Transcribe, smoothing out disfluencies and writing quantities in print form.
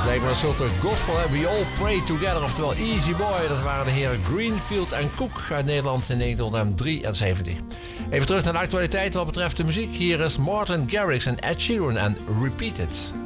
lijkt me een soort gospel, hè? We All Pray Together, oftewel Easy Boy. Dat waren de heren Greenfield en Cook uit Nederland in 1973. Even terug naar de actualiteit wat betreft de muziek. Hier is Martin Garrix en Ed Sheeran en Repeat It.